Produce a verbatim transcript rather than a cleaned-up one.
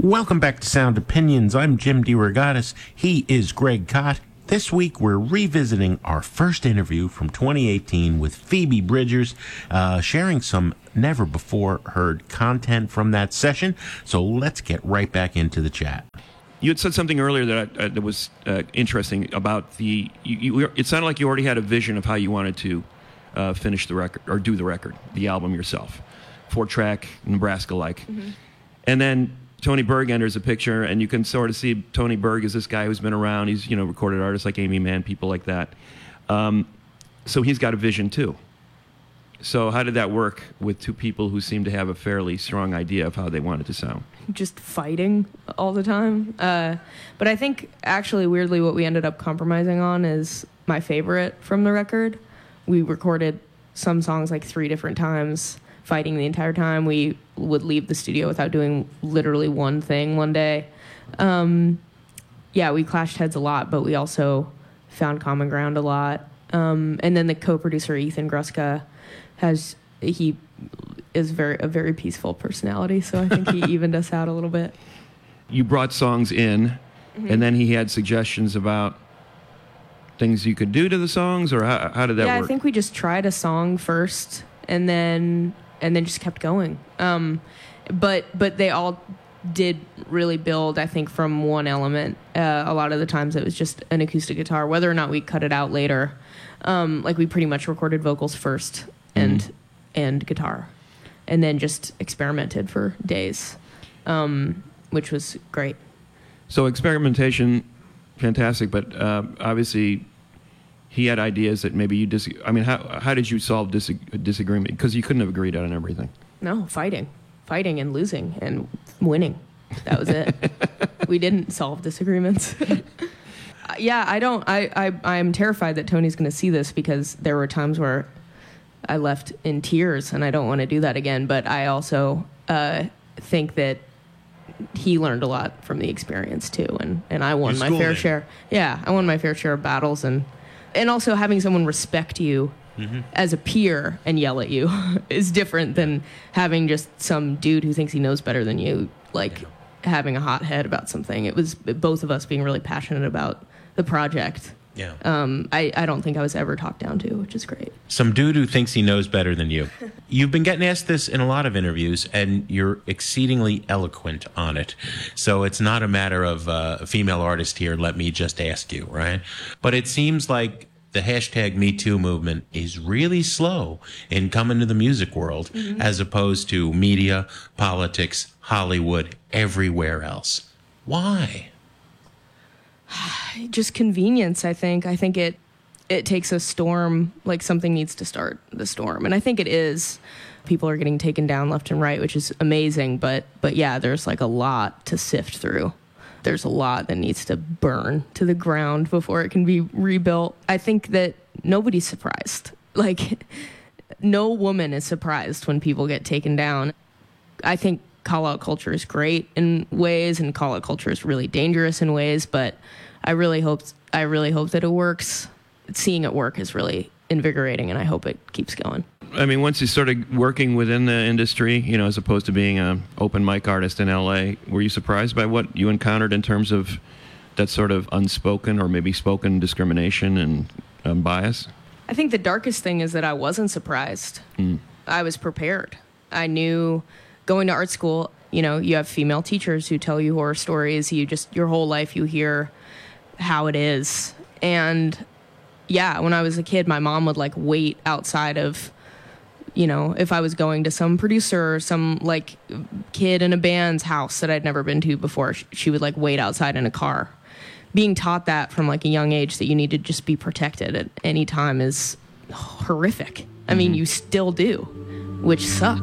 Welcome back to Sound Opinions. I'm Jim DeRogatis. He is Greg Kot. This week, we're revisiting our first interview from twenty eighteen with Phoebe Bridgers, uh, sharing some never-before-heard content from that session. So let's get right back into the chat. You had said something earlier that, uh, that was uh, interesting about the... You, you, it sounded like you already had a vision of how you wanted to uh, finish the record, or do the record, the album yourself. Four-track, Nebraska-like. Mm-hmm. And then Tony Berg enters the picture, and you can sort of see Tony Berg as this guy who's been around. He's, you know, recorded artists like Amy Mann, people like that. Um, so he's got a vision, too. So how did that work with two people who seem to have a fairly strong idea of how they want it to sound? Just fighting all the time. Uh, but I think, actually, weirdly, what we ended up compromising on is my favorite from the record. We recorded some songs like three different times, fighting the entire time. We would leave the studio without doing literally one thing one day. Um, yeah, we clashed heads a lot, but we also found common ground a lot. Um, and then the co-producer, Ethan Gruska, has, he is very a very peaceful personality, so I think he evened us out a little bit. You brought songs in, mm-hmm. and then he had suggestions about things you could do to the songs, or how, how did that yeah, work? I think we just tried a song first, and then and then just kept going. Um, but but they all did really build, I think, from one element. Uh, a lot of the times it was just an acoustic guitar, whether or not we cut it out later. Um, like we pretty much recorded vocals first and mm-hmm. and guitar, and then just experimented for days, um, which was great. So experimentation, fantastic, but uh, obviously he had ideas that maybe you dis. I mean, how how did you solve dis- disagreement? Because you couldn't have agreed on everything. No, fighting, fighting, and losing and winning. That was it. We didn't solve disagreements. Yeah, I don't. I I I'm terrified that Tony's going to see this, because there were times where I left in tears, and I don't want to do that again. But I also uh, think that he learned a lot from the experience too, and, and I won my fair in. share. Yeah, I won my fair share of battles, and and also having someone respect you mm-hmm. as a peer and yell at you is different than having just some dude who thinks he knows better than you, like yeah. having a hot head about something. It was both of us being really passionate about the project. Yeah. Um, I, I don't think I was ever talked down to, which is great. Some dude who thinks he knows better than you. You've been getting asked this in a lot of interviews, and you're exceedingly eloquent on it. So it's not a matter of uh, a female artist here, let me just ask you, right? But it seems like the hashtag Me Too movement is really slow in coming to the music world, mm-hmm. as opposed to media, politics, Hollywood, everywhere else. Why? Just convenience, I think. I think it it takes a storm, like something needs to start the storm. And I think it is. People are getting taken down left and right, which is amazing. But, but yeah, there's like a lot to sift through. There's a lot that needs to burn to the ground before it can be rebuilt. I think that nobody's surprised. Like, no woman is surprised when people get taken down. I think call-out culture is great in ways, and call-out culture is really dangerous in ways, but I really hope I really hope that it works. Seeing it work is really invigorating, and I hope it keeps going. I mean, once you started working within the industry, you know, as opposed to being an open mic artist in L A, were you surprised by what you encountered in terms of that sort of unspoken or maybe spoken discrimination and um, bias? I think the darkest thing is that I wasn't surprised. Mm. I was prepared. I knew going to art school, you know, you have female teachers who tell you horror stories. You just, your whole life, you hear how it is. And yeah, when I was a kid, my mom would like wait outside of, you know, if I was going to some producer or some like kid in a band's house that I'd never been to before, she would like wait outside in a car. Being taught that from like a young age, that you need to just be protected at any time, is horrific. I mean, you still do, which sucks.